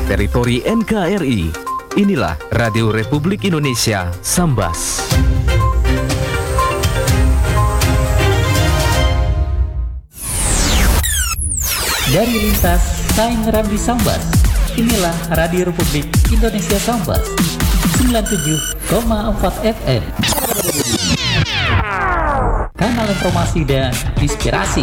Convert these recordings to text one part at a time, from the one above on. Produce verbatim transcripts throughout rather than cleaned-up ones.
teritori N K R I. Inilah Radio Republik Indonesia Sambas. Dari lintas Saing Rambi Sambas, inilah Radio Republik Indonesia Sambas sembilan puluh tujuh koma empat F M. Kanal informasi dan inspirasi.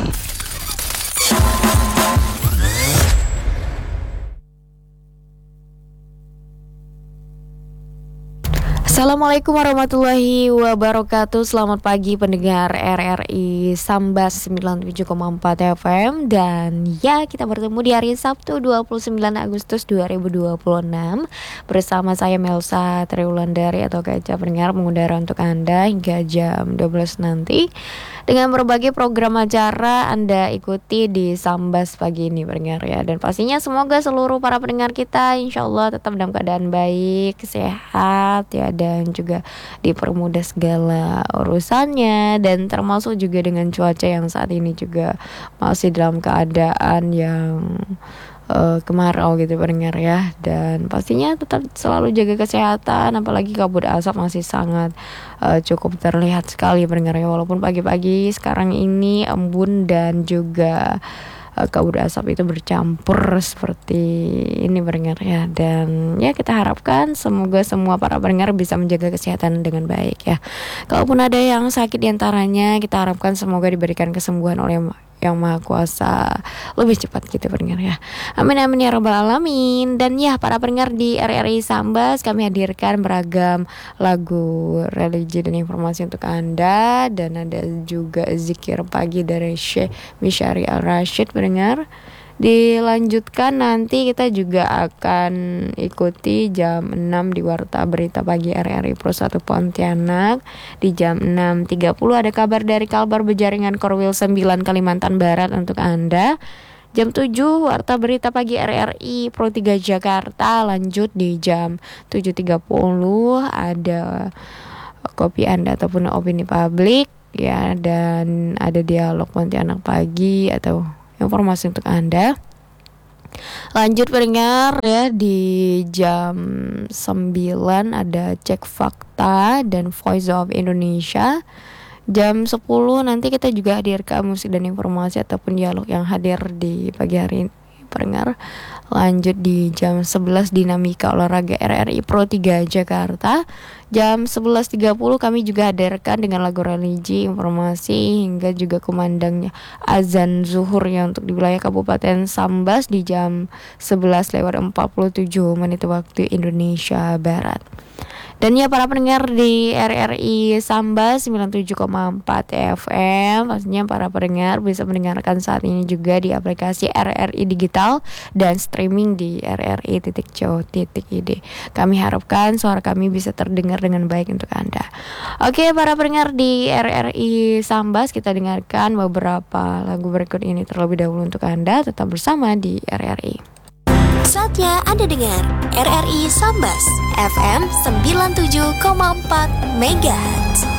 Assalamualaikum warahmatullahi wabarakatuh. Selamat pagi pendengar R R I Sambas sembilan puluh tujuh koma empat F M. Dan ya, kita bertemu di hari Sabtu dua puluh sembilan Agustus dua ribu dua puluh enam bersama saya Melsa Triwulandari atau Kaca pendengar mengudara untuk Anda hingga jam dua belas nanti dengan berbagai program acara Anda ikuti di Sambas pagi ini pendengar ya. Dan pastinya semoga seluruh para pendengar kita insya Allah tetap dalam keadaan baik, sehat ya, dan juga dipermudah segala urusannya, dan termasuk juga dengan cuaca yang saat ini juga masih dalam keadaan yang uh, kemarau gitu pendengar ya. Dan pastinya tetap selalu jaga kesehatan, apalagi kabut asap masih sangat uh, cukup terlihat sekali pendengar ya. Walaupun pagi-pagi sekarang ini embun dan juga uh, kabut asap itu bercampur seperti ini pendengar ya. Dan ya, kita harapkan semoga semua para pendengar bisa menjaga kesehatan dengan baik ya. Kalaupun ada yang sakit diantaranya, kita harapkan semoga diberikan kesembuhan oleh yang Maha Kuasa lebih cepat gitu pendengar ya. Amin amin ya rabbal alamin. Dan ya, para pendengar di R R I Sambas, kami hadirkan beragam lagu religi dan informasi untuk Anda. Dan ada juga zikir pagi dari Syekh Misyari Al-Rashid pendengar. Dilanjutkan nanti kita juga akan ikuti jam enam di Warta Berita Pagi R R I Pro satu Pontianak. Di jam enam tiga puluh ada kabar dari Kalbar Bejaringan Korwil sembilan Kalimantan Barat untuk Anda. Jam tujuh Warta Berita Pagi R R I Pro tiga Jakarta. Lanjut di jam tujuh tiga puluh ada Kopi Anda ataupun Opini Publik ya, dan ada Dialog Pontianak Pagi atau informasi untuk Anda. Lanjut pendengar ya, di jam sembilan ada Cek Fakta dan Voice of Indonesia. Jam sepuluh nanti kita juga hadirkan musik dan informasi ataupun dialog yang hadir di pagi hari ini pendengar. Lanjut di jam sebelas Dinamika Olahraga R R I Pro tiga Jakarta. Jam sebelas tiga puluh kami juga hadirkan dengan lagu religi, informasi hingga juga kumandangnya azan zuhur ya untuk di wilayah Kabupaten Sambas di jam sebelas lewat empat puluh tujuh menit waktu Indonesia Barat. Dan ya, para pendengar di R R I Sambas sembilan puluh tujuh koma empat F M, pastinya para pendengar bisa mendengarkan saat ini juga di aplikasi R R I Digital dan streaming di r r i titik co titik i d. Kami harapkan suara kami bisa terdengar dengan baik untuk Anda. Oke, para pendengar di R R I Sambas, kita dengarkan beberapa lagu berikut ini terlebih dahulu untuk Anda. Tetap bersama di R R I. Saatnya Anda dengar R R I Sambas F M sembilan puluh tujuh koma empat Megahertz.